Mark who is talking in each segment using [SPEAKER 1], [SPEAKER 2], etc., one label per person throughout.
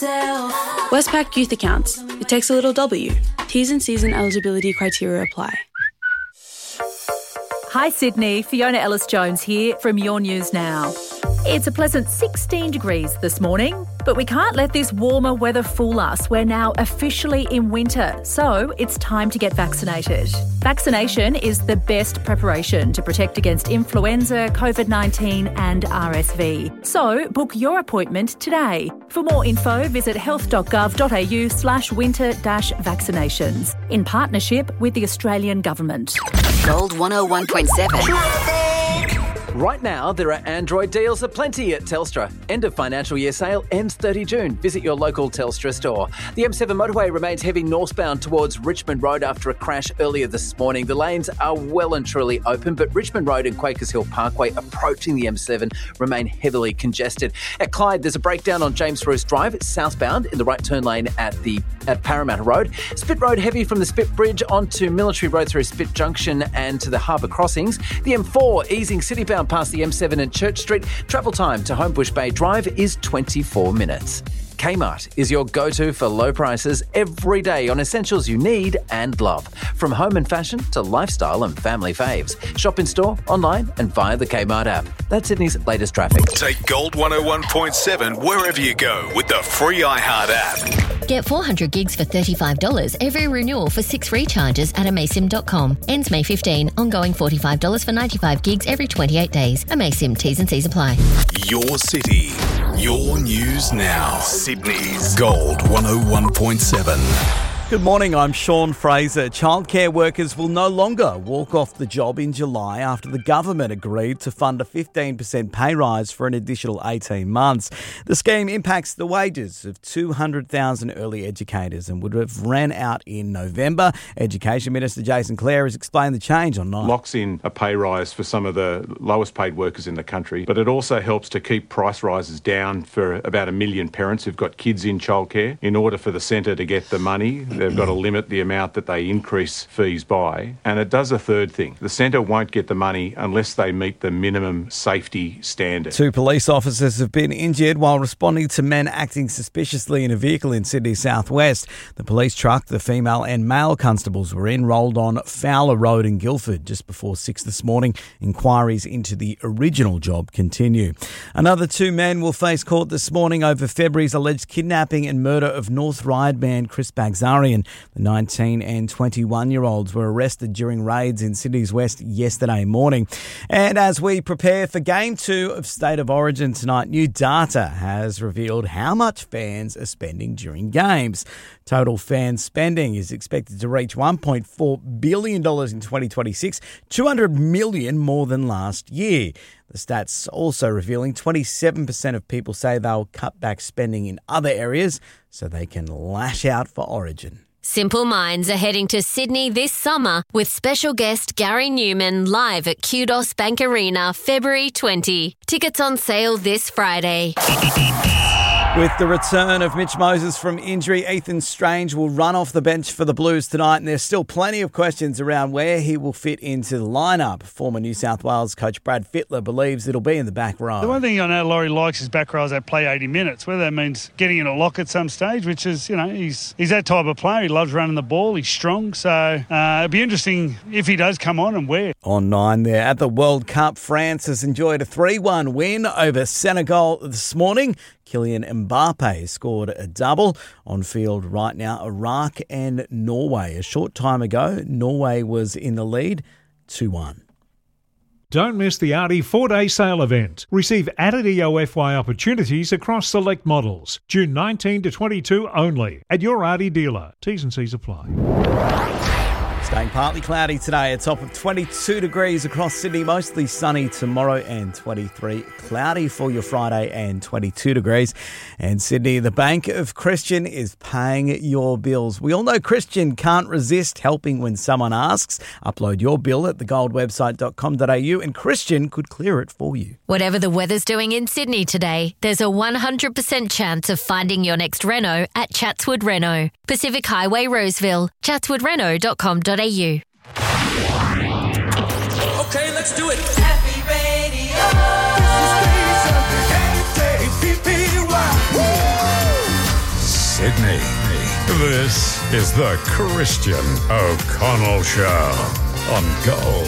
[SPEAKER 1] yourself.
[SPEAKER 2] Westpac Youth Accounts. It takes a little W. T's and C's and eligibility criteria apply.
[SPEAKER 3] Hi Sydney, Fiona Ellis-Jones here from Your News Now. It's a pleasant 16 degrees this morning, but we can't let this warmer weather fool us. We're now officially in winter, so it's time to get vaccinated. Vaccination is the best preparation to protect against influenza, COVID-19 and RSV. So book your appointment today. For more info, visit health.gov.au/winter-vaccinations in partnership with the Australian Government.
[SPEAKER 4] Gold 101.7.
[SPEAKER 5] Right now, there are Android deals aplenty at Telstra. End of financial year sale ends 30 June. Visit your local Telstra store. The M7 motorway remains heavy northbound towards Richmond Road after a crash earlier this morning. The lanes are well and truly open, but Richmond Road and Quakers Hill Parkway approaching the M7 remain heavily congested. At Clyde, there's a breakdown on James Bruce Drive. It's southbound in the right turn lane at Parramatta Road. Spit Road heavy from the Spit Bridge onto Military Road through Spit Junction and to the Harbour Crossings. The M4 easing citybound past the M7 and Church Street. Travel time to Homebush Bay Drive is 24 minutes. Kmart is your go-to for low prices every day on essentials you need and love. From home and fashion to lifestyle and family faves. Shop in store, online and via the Kmart app. That's Sydney's latest traffic.
[SPEAKER 6] Take Gold 101.7 wherever you go with the free iHeart app.
[SPEAKER 7] Get 400 gigs for $35 every renewal for 6 recharges at amaysim.com. Ends May 15. Ongoing $45 for 95 gigs every 28 days. Amaysim. T's and C's apply.
[SPEAKER 6] Your city, your news now. Sydney's Gold 101.7.
[SPEAKER 8] Good morning, I'm Sean Fraser. Childcare workers will no longer walk off the job in July after the government agreed to fund a 15% pay rise for an additional 18 months. The scheme impacts the wages of 200,000 early educators and would have ran out in November. Education Minister Jason Clare has explained the change on 9.
[SPEAKER 9] Locks in a pay rise for some of the lowest paid workers in the country, but it also helps to keep price rises down for about 1 million parents who've got kids in childcare. In order for the centre to get the money, they've got to limit the amount that they increase fees by. And it does a third thing. The centre won't get the money unless they meet the minimum safety standard.
[SPEAKER 8] 2 police officers have been injured while responding to men acting suspiciously in a vehicle in Sydney southwest. The police truck the female and male constables were in rolled on Fowler Road in Guildford just before 6 this morning. Inquiries into the original job continue. Another 2 men will face court this morning over February's alleged kidnapping and murder of North Ryde man Chris Bagzarian. The 19 and 21-year-olds were arrested during raids in Sydney's West yesterday morning. And as we prepare for Game 2 of State of Origin tonight, new data has revealed how much fans are spending during games. Total fan spending is expected to reach $1.4 billion in 2026, $200 million more than last year. The stats also revealing 27% of people say they'll cut back spending in other areas so they can lash out for Origin.
[SPEAKER 7] Simple Minds are heading to Sydney this summer with special guest Gary Newman live at Kudos Bank Arena, February 20. Tickets on sale this Friday.
[SPEAKER 8] With the return of Mitch Moses from injury, Ethan Strange will run off the bench for the Blues tonight, and there's still plenty of questions around where he will fit into the lineup. Former New South Wales coach Brad Fittler believes it'll be in the back row.
[SPEAKER 10] The one thing I know Laurie likes is back rows that play 80 minutes, whether that means getting in a lock at some stage, which is, he's that type of player. He loves running the ball. He's strong. So it'll be interesting if he does come on and where.
[SPEAKER 8] On 9 there at the World Cup, France has enjoyed a 3-1 win over Senegal this morning. Kylian Mbappe scored a double. On field right now, Iraq and Norway. A short time ago, Norway was in the lead, 2-1.
[SPEAKER 11] Don't miss the Audi 4-day sale event. Receive added EOFY opportunities across select models. June 19 to 22 only at your Audi dealer. T's and C's apply.
[SPEAKER 8] Staying partly cloudy today, a top of 22 degrees across Sydney, mostly sunny tomorrow and 23 cloudy for your Friday and 22 degrees. And Sydney, the Bank of Christian is paying your bills. We all know Christian can't resist helping when someone asks. Upload your bill at thegoldwebsite.com.au and Christian could clear it for you.
[SPEAKER 7] Whatever the weather's doing in Sydney today, there's a 100% chance of finding your next Renault at Chatswood Renault. Pacific Highway, Roseville. chatswoodrenault.com.au.
[SPEAKER 1] Okay, let's do it. Happy Radio. This is
[SPEAKER 12] Sydney. This is the Christian O'Connell Show on Gold.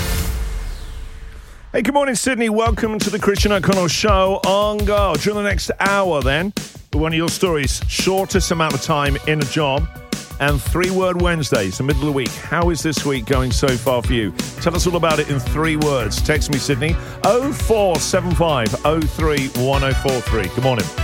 [SPEAKER 13] Hey, good morning, Sydney. Welcome to the Christian O'Connell Show on Gold. During the next hour, then, one of your stories, shortest amount of time in a job, and 3-word Wednesdays, the middle of the week. How is this week going so far for you? Tell us all about it in 3 words. Text me, Sydney, 0475 03 1043. Good morning.